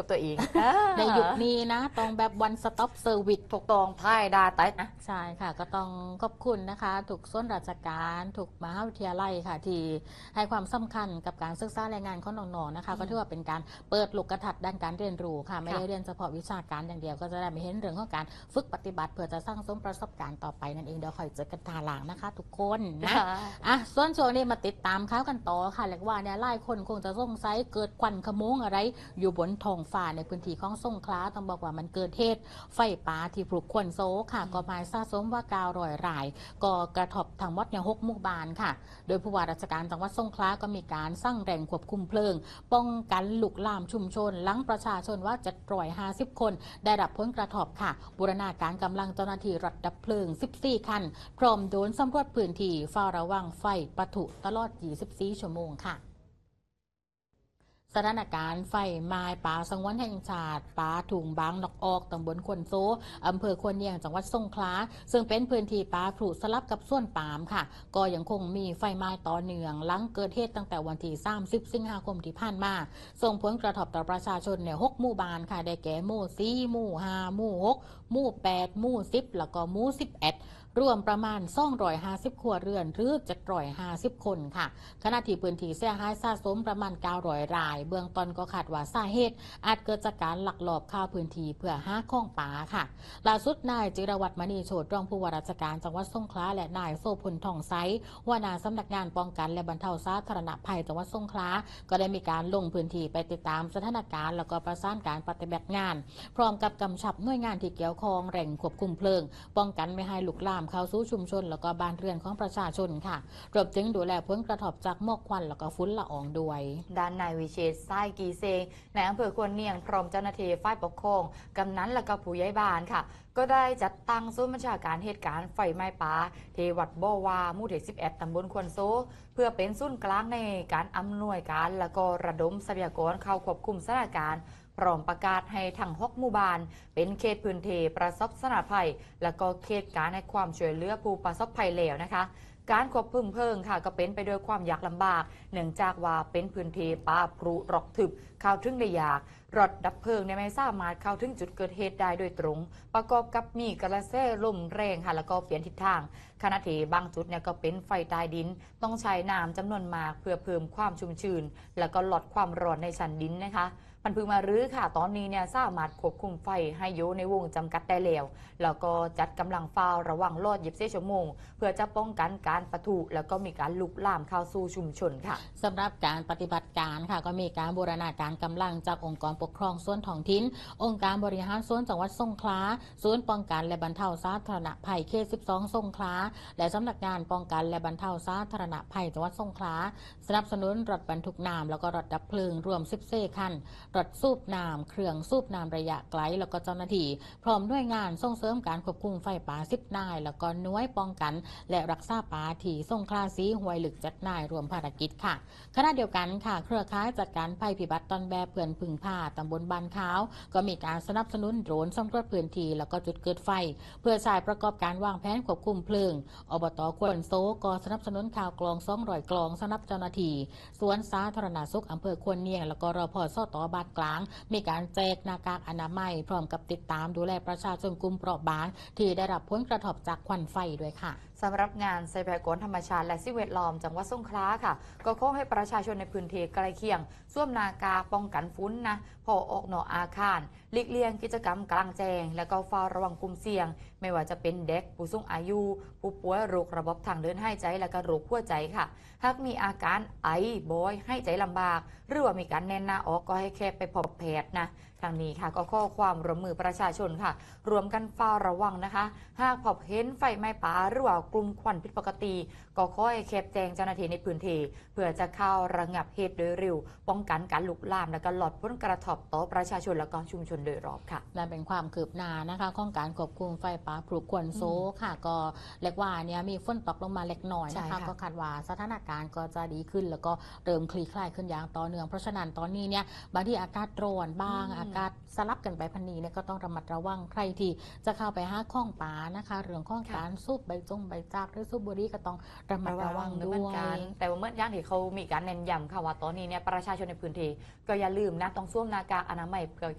ตัวเองในยุคนี้นะต้องแบบ one stop service ถูกต้องพ่ายดาไตนะใช่ค่ะก็ต้องขอบคุณนะคะถูกส่วนราชการถูกมหาวิทยาลัยค่ะที่ให้ความสำคัญกับการศึกษาแรงงานของน้องๆนะคะก็ถือว่าเป็นการเปิดลูกกระถัดด้านการเรียนรู้ค่ะไม่ได้เรียนเฉพาะวิชาการอย่างเดียวก็จะได้ไม่เห็นเรื่องของการฝึกปฏิบัติเพื่อจะสร้างสมประสบการณ์ต่อไปนั่นเองเดี๋ยวคอยเจอกันทาหลังนะคะทุกคนนะส่วนช่วงนี้มาติดตามข่าวกันต่อค่ะเรียกว่าเนี่ยหลายคนคงจะสงสัยเกิดควันขโมงอะไรอยู่บนท้องฟ้าในพื้นที่ของสงขลาต้องบอกว่ามันเกิดเหตุไฟป่าที่ปลุกควันโซค่ะก็หมายสะสมว่า900 รายก็กระทบทั้งหมดเนี่ย6 หมู่บ้านค่ะโดยผู้ว่าราชการจังหวัดสงขลาก็มีการสร้างแรงควบคุมเพลิงป้องกันลุกลามชุมชนหลังประชาชนว่า750 คนได้รับผลกระทบค่ะบูรณาการกำลังเจ้าหน้าที่รถดับเพลิง14 คันพร้อมโดรนสำรวจพื้นที่เฝ้าระวังไฟปะทุตลอด24 ชั่วโมงค่ะสถานการณ์ไฟไหม้ป่าสงวนแห่งชาติป่าถุงบางนกออกตำบลควนโซอำเภอควนเนียงจังหวัดสงขลาซึ่งเป็นพื้นที่ป่าผุสลับกับส่วนปาล์มค่ะก็ยังคงมีไฟไหม้ต่อเนื่องหลังเกิดเหตุตั้งแต่วันที่30 สิงหาคมที่ผ่านมาส่งผลกระทบต่อประชาชนเนี่ย6 หมู่บ้านค่ะได้แก่หมู่4หมู่5หมู่6หมู่8หมู่10แล้วก็หมู่11รวมประมาณ250 ครัวเรือนหรือ750 คนค่ะขณะที่พื้นที่เสียหายสะสมประมาณ900 รายเบื้องต้นก็คาดว่าสาเหตุอาจเกิดจากการลักลอบเข้าพื้นที่เพื่อหาของป่าค่ะล่าสุดนายจิรวัตรมณีโชติรองผู้ว่าราชการจังหวัดสงขลาและนายโสพลทองไซหัวหน้าสำนักงานป้องกันและบรรเทาสาธารณภัยจังหวัดสงขลาก็ได้มีการลงพื้นที่ไปติดตามสถานการณ์แล้วก็ประสานการปฏิบัติงานพร้อมกับกำชับหน่วยงานที่เกี่ยวข้องเร่งควบคุมเพลิงป้องกันไม่ให้ลุกลามเข้าสู่ชุมชนแล้วก็บ้านเรือนของประชาชนค่ะรวมถึงดูแลผลกระทบจากหมอกควันแล้วก็ฝุ่นละอองด้วยด้านนายวิเชษฐ์ไส้กีเซงในอำเภอควนเนียงพร้อมเจ้าหน้าที่ฝ่ายปกครองกำนันและก็ผู้ใหญ่บ้านค่ะก็ได้จัดตั้งศูนย์บัญชาการเหตุการณ์ไฟไหม้ป่าที่วัดบ่อวาหมู่ที่11ตำบลควนโซเพื่อเป็นศูนย์กลางในการอำนวยการและก็ระดมทรัพยากรเข้าควบคุมสถานการณ์พร้อมประกาศให้ทั้ง6 หมู่บ้านเป็นเขตพื้นที่ประสบสาธารณภัยและก็เขตการให้ความช่วยเหลือผู้ประสบภัยแล้วนะคะการควบคุมเพลิงค่ะก็เป็นไปด้วยความยากลำบากเนื่องจากว่าเป็นพื้นที่ป่าปรุรกทึบเข้าถึงได้ยากรถดับเพลิงไม่สามารถเข้าถึงจุดเกิดเหตุได้โดยตรงประกอบกับมีกระแสลมแรงค่ะแล้วก็เปลี่ยนทิศทางขณะที่บางจุดเนี่ยก็เป็นไฟใต้ดินต้องใช้น้ำจำนวนมากเพื่อเพิ่มความชุ่มชื้นแล้วก็ลดความร้อนในชั้นดินนะคะมันเพิ่งมารื้อค่ะตอนนี้เนี่ยสามารถควบคุมไฟให้อยู่ในวงจำกัดได้แล้วก็จัดกำลังเฝ้าระวังโลด24 ชั่วโมงเพื่อจะป้องกันการปะทุแล้วก็มีการลุกลามเข้าสู่ชุมชนค่ะสำหรับการปฏิบัติการค่ะก็มีการบูรณาการกำลังจากองค์กรปกครองส่วนท้องถิ่นองค์การบริหารส่วนจังหวัดสงขลาศูนย์ป้องกันและบรรเทาสาธารณภัยเขต12สงขลาและสำนักงานป้องกันและบรรเทาสาธารณภัยจังหวัดสงขลาสนับสนุนรถบรรทุกน้ำแล้วก็รถดับเพลิงรวม14 คันรถสูบน้ำเครื่องสูบน้ำระยะไกลแล้วก็เจ้าหน้าที่พร้อมด้วยงานส่งเสริมการควบคุมไฟป่า10 นายแล้วก็หน่วยป้องกันและรักษาป่าที่สงขลาสีห้วยหลึก7 นายรวมภารกิจค่ะขณะเดียวกันค่ะเครือข่ายจัดการภัยพิบัติตอนแบบเพื่อนพึ่งพาตำบลบานขาวก็มีการสนับสนุนโดรนสำรวจพื้นที่แล้วก็จุดเกิดไฟเพื่อใช้ประกอบการวางแผนควบคุมเพลิงอบต.ควนโซก็สนับสนุนข่าวกลอง200 กลองสำหรับเจ้าหน้าที่สวนสาธารณสุขอำเภอควนเนียงแล้วก็รพ.สต.บานกลางมีการแจกหน้ากากอนามัยพร้อมกับติดตามดูแลประชาชนกลุ่มเปราะบางที่ได้รับผลกระทบจากควันไฟด้วยค่ะสำหรับงานทรัพยากรธรรมชาติและสิ่งแวดล้อมจังหวัดสงขลาค่ะก็ขอให้ประชาชนในพื้นที่ใกล้เคียงสวมหน้ากากป้องกันฝุ่นนะพอออกนอกอาคารหลีกเลี่ยงกิจกรรมกลางแจ้งและก็เฝ้าระวังกลุ่มเสี่ยงไม่ว่าจะเป็นเด็กผู้สูงอายุผู้ป่วยโรคระบบทางเดินหายใจและก็โรคหัวใจค่ะหากมีอาการไอบ่อยหายใจลำบากหรือว่ามีการแน่นหน้าออกก็ให้แค่ไปพบแพทย์นะทางนี้ค่ะก็ข้อความร่วมมือประชาชนค่ะรวมกันเฝ้าระวังนะคะหากพบเห็นไฟไหม้ป่าหรือว่ากลุ่มควันผิดปกติก็ขอให้แคบแจ้งเจ้าหน้าที่ในพื้นที่เพื่อจะเข้าระงับเหตุโดยเร็วป้องกันการลุกลามและก็ลดผลกระทบต่อประชาชนและก็ชุมชนโดยรอบค่ะนั่นเป็นความคืบหน้านะคะของการควบคุมไฟป่าปลูกควนโซค่ะก็เรียกว่าเนี่ยมีฝนตกลงมาเล็กน้อยนะคะก็คาดว่าสถานการณ์ก็จะดีขึ้นแล้วก็เริ่มคลี่คลายขึ้นอย่างต่อเนื่องเพราะฉะนั้นตอนนี้เนี่ยบางที่อากาศร้อนบ้างอากาศสลับกันไปพันนี้เนี่ยก็ต้องระมัดระวังใครที่จะเข้าไปหาข้องป่านะคะเรื่องของการสูบใบจากหรือสูบบุหรี่ก็ต้องระมัดระวังด้วยแต่ว่าเมื่อย่างที่เขามีการเน้นย้ำค่ะว่าตอนนี้เนี่ยประชาชนในพื้นที่ก็อย่าลืมนะต้องสวมหน้ากากอนามัย